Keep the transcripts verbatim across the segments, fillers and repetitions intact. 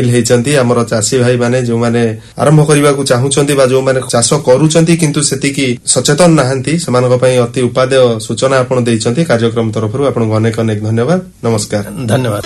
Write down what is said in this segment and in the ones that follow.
ସାମିଲ ହେଇଛନ୍ତି ଆମର ଚାଷୀ ଭାଇ ମାନେ ଯୋଉମାନେ ଆରମ୍ଭ କରିବାକୁ ଚାହୁଁଛନ୍ତି ବା ଯୋଉମାନେ ଚାଷ କରୁଛନ୍ତି କିନ୍ତୁ ସେତିକି ସଚେତନ ନାହାନ୍ତି ସେମାନଙ୍କ ପାଇଁ ଅତି ଉପାଦେୟ ସୂଚନା ଆପଣ ଦେଇଛନ୍ତି କାର୍ଯ୍ୟକ୍ରମ ତରଫରୁ ଆପଣଙ୍କୁ ଅନେକ ଅନେକ ଧନ୍ୟବାଦ। ନମସ୍କାର। ଧନ୍ୟବାଦ।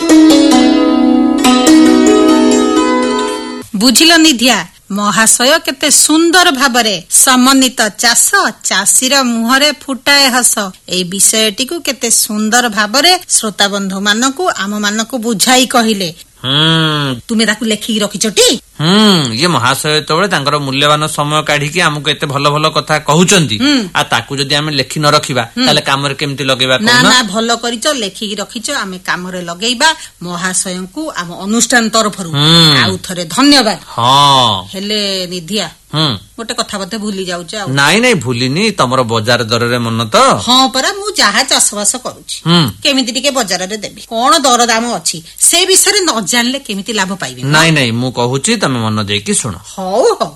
ବୁଝିଲ ନିଧିଆ ମହାଶୟ କେତେ ସୁନ୍ଦର ଭାବରେ ସମନ୍ୱିତ ଚାଷ ଚାଷୀର ମୁହଁରେ ଫୁଟାଏ ହସ ଏଇ ବିଷୟଟିକୁ କେତେ ସୁନ୍ଦର ଭାବରେ ଶ୍ରୋତାବନ୍ଧୁ ମାନଙ୍କୁ ଆମ ମାନଙ୍କୁ ବୁଝାଇ କହିଲେ। ତୁମେ ତାକୁ ଲେଖିକି ରଖିଛଟି? ହୁଁ ଇଏ ମହାଶୟ ଯେତେବେଳେ ତାଙ୍କର ମୂଲ୍ୟବାନ ସମୟ କାଢିକି ଆମକୁ ଏତେ ଭଲ ଭଲ କଥା କହୁଛନ୍ତି ଆଉ ତାକୁ ଯଦି ଆମେ ଲେଖି ନ ରଖିବା ତାହେଲେ କାମରେ କେମିତି ଲଗେଇବା? ନା ନା ଭଲ କରିଛ, ଲେଖିକି ରଖିଛ, ଆମେ କାମରେ ଲଗେଇବା। ମହାଶୟଙ୍କୁ ଆମ ଅନୁଷ୍ଠାନ ତରଫରୁ ଆଉ ଥରେ ଧନ୍ୟବାଦ। ହଁ ହେଲେ ନିଧିଆ ଗୋଟେ କଥା ବୋଧେ ଭୁଲି ଯାଉଛ? ନାଇଁ ନାଇଁ ଭୁଲିନି, ତମର ବଜାର ଦରରେ ମନ ତ? ହଁ ପରା, ମୁଁ ଯାହା ଚାଷବାସ କରୁଛି କେମିତି ଟିକେ ବଜାରରେ ଦେବି, କଣ ଦରଦାମ ଅଛି ସେ ବିଷୟରେ ନ ଜାଣିଲେ କେମିତି ଲାଭ ପାଇବି? ନାଇଁ ନାଇଁ ମୁଁ କହୁଛି ତମେ ମନ ଦେଇକି ଶୁଣ। ହଉ ହଉ।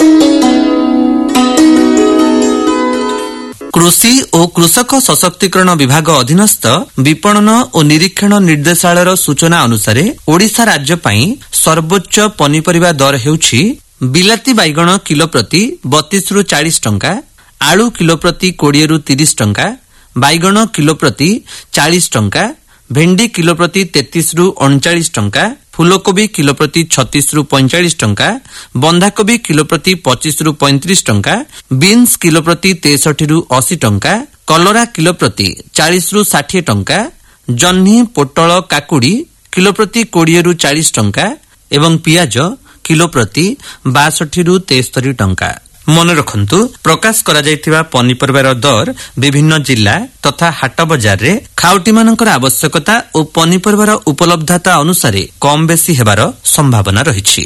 କୃଷି ଓ କୃଷକ ସଶକ୍ତିକରଣ ବିଭାଗ ଅଧୀନସ୍ଥ ବିପଣନ ଓ ନିରୀକ୍ଷଣ ନିର୍ଦ୍ଦେଶାଳୟର ସୂଚନା ଅନୁସାରେ ଓଡ଼ିଶା ରାଜ୍ୟ ପାଇଁ ସର୍ବୋଚ୍ଚ ପନିପରିବା ଦର ହେଉଛି ବିଲାତି ବାଇଗଣ କିଲୋ ପ୍ରତି ବତିଶ ରୁ ଚାଳିଶ ଟଙ୍କା, ଆଳୁ କିଲୋ ପ୍ରତି କୋଡ଼ିଏ ରୁ ତିରିଶ ଟଙ୍କା, ବାଇଗଣ କିଲୋ ପ୍ରତି ଚାଳିଶ ଟଙ୍କା, ଭେଣ୍ଡି କିଲୋ ପ୍ରତି ତେତିଶ ରୁ ଅଣଚାଳିଶ ଟଙ୍କା, ଫୁଲକୋବି କିଲୋ ପ୍ରତି ଛତିଶ ରୁ ପଇଁଚାଳିଶ ଟଙ୍କା, ବନ୍ଧାକୋବି କିଲୋ ପ୍ରତି ପଚିଶ ରୁ ପଇଁତିରିଶ ଟଙ୍କା, ବିନ୍ସ କିଲୋ ପ୍ରତି ତେଷଠି ରୁ ଅଶୀ ଟଙ୍କା, କଲରା କିଲୋ ପ୍ରତି ଚାଳିଶ ରୁ ଷାଠିଏ ଟଙ୍କା, ଜହ୍ନି ପୋଟଳ କାକୁଡି କିଲୋ ପ୍ରତି କୋଡ଼ିଏ ରୁ ଚାଳିଶ ଟଙ୍କା ଏବଂ ପିଆଜ କିଲୋ ପ୍ରତି ବାଷଠି ରୁ ତେସ୍ତରୀ ଟଙ୍କା। ମନେ ରଖନ୍ତୁ, ପ୍ରକାଶ କରାଯାଇଥିବା ପନିପରିବାର ଦର ବିଭିନ୍ନ ଜିଲ୍ଲା ତଥା ହାଟ ବଜାରରେ ଖାଉଟିମାନଙ୍କର ଆବଶ୍ୟକତା ଓ ପନିପରିବାର ଉପଲବ୍ଧତା ଅନୁସାରେ କମ୍ ବେଶୀ ହେବାର ସମ୍ଭାବନା ରହିଛି।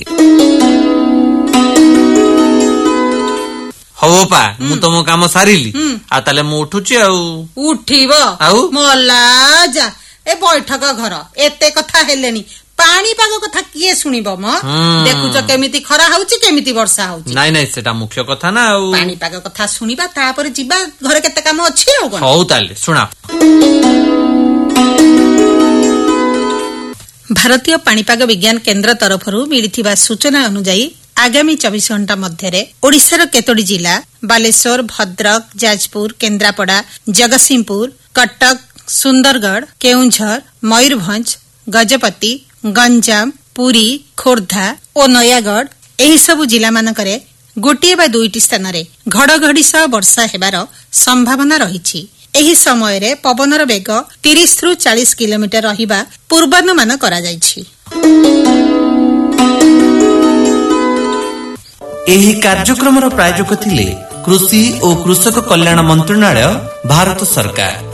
ହଉ ପା, ମୁଁ ତମ କାମ ସାରିଲି, ଆଉ ତାହେଲେ ମୁଁ ଉଠୁଛି। ଆଉ ଉଠିବ? ଆଉ ମଲା ଯା, ଏ ବୈଠକ ଘର ଏତେ କଥା ହେଲେଣି, ପାଣିପାଗ କଥା କିଏ ଶୁଣିବ ମ? ଦେଖୁଛ କେମିତି ଖରା ହଉଛି, କେମିତି ବର୍ଷା ହଉଛି। ନାଇଁ ନାଇଁ ସେଟା ମୁଖ୍ୟ କଥା ନା। ଆଉ ପାଣିପାଗ କଥା ଶୁଣିବା, ତାପରେ ଯିବା ଘରେ କେତେ କାମ ଅଛି। ଆଉ କଣ? ହଉ ତାହେଲେ ଶୁଣ। ଭାରତୀୟ ପାଣିପାଗ ବିଜ୍ଞାନ କେନ୍ଦ୍ର ତରଫରୁ ମିଳିଥିବା ସୂଚନା ଅନୁଯାୟୀ ଆଗାମୀ ଚବିଶ ଘଣ୍ଟା ମଧ୍ୟରେ ଓଡ଼ିଶାର କେତୋଟି ଜିଲ୍ଲା ବାଲେଶ୍ୱର, ଭଦ୍ରକ, ଯାଜପୁର, କେନ୍ଦ୍ରାପଡ଼ା, ଜଗତସିଂହପୁର, କଟକ, ସୁନ୍ଦରଗଡ଼, କେଉଁଝର, ମୟୂରଭଞ୍ଜ, ଗଜପତି, ଗଞ୍ଜାମ, ପୁରୀ, ଖୋର୍ଦ୍ଧା ଓ ନୟାଗଡ଼ ଏହିସବୁ ଜିଲ୍ଲାମାନଙ୍କରେ ଗୋଟିଏ ବା ଦୁଇଟି ସ୍ଥାନରେ ଘଡ଼ଘଡ଼ି ସହ ବର୍ଷା ହେବାର ସମ୍ଭାବନା ରହିଛି। ଏହି ସମୟରେ ପବନର ବେଗ ତିରିଶ ରୁ ଚାଳିଶ କିଲୋମିଟର ରହିବା ପୂର୍ବାନୁମାନ କରାଯାଇଛି। ଏହି କାର୍ଯ୍ୟକ୍ରମର ପ୍ରାୟୋଜକ ଥିଲେ କୃଷି ଓ କୃଷକ କଲ୍ୟାଣ ମନ୍ତ୍ରଣାଳୟ, ଭାରତ ସରକାର।